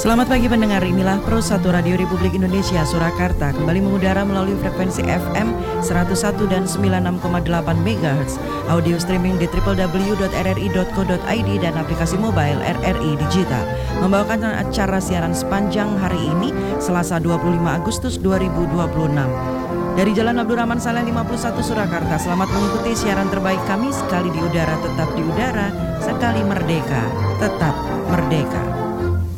Selamat pagi pendengar, inilah Pro 1 Radio Republik Indonesia Surakarta kembali mengudara melalui frekuensi FM 101 dan 96,8 MHz, audio streaming di www.rri.co.id dan aplikasi mobile RRI Digital. Membawakan acara siaran sepanjang hari ini, Selasa 25 Agustus 2026. Dari Jalan Abdurrahman Saleh 51 Surakarta, selamat mengikuti siaran terbaik kami. Sekali di udara, tetap di udara, sekali merdeka, tetap merdeka.